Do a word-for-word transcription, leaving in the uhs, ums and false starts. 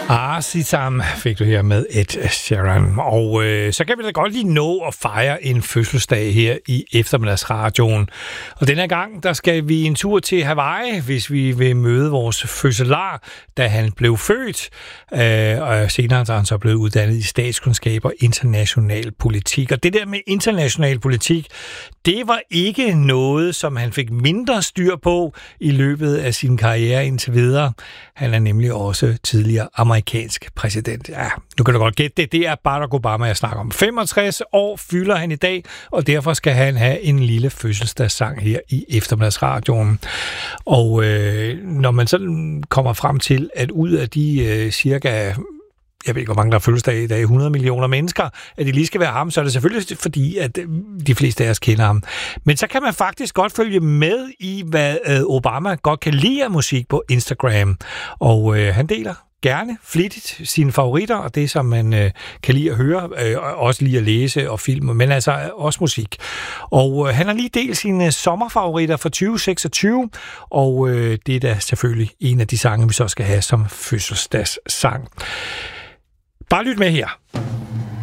Ah, Sisam fik du her med Ed Sheeran. Og øh, så kan vi da godt lige nå at fejre en fødselsdag her i eftermiddagsradioen. Og denne gang, der skal vi en tur til Hawaii, hvis vi vil møde vores fødselar, da han blev født. Øh, og senere er han så blevet uddannet i statskundskab og international politik. Og det der med international politik, det var ikke noget, som han fik mindre styr på i løbet af sin karriere indtil videre. Han er nemlig også tidligere amerikansk præsident. Ja, nu kan du godt gætte det. Det er Barack Obama, jeg snakker om. femogtres år fylder han i dag, og derfor skal han have en lille fødselsdagssang her i eftermiddagsradioen. Og øh, når man så kommer frem til, at ud af de øh, cirka... jeg ved ikke, hvor mange der har fødselsdag i dag, hundrede millioner mennesker, at de lige skal være ham, så er det selvfølgelig fordi, at de fleste af os kender ham. Men så kan man faktisk godt følge med i, hvad Obama godt kan lide af musik på Instagram. Og øh, han deler gerne flittigt sine favoritter, og det, som man øh, kan lide at høre, øh, også lide at læse og filme, men altså også musik. Og øh, han har lige delt sine sommerfavoritter for tyve seksogtyve, og øh, det er da selvfølgelig en af de sange, vi så skal have som fødselsdagssang. Bare lyt med her.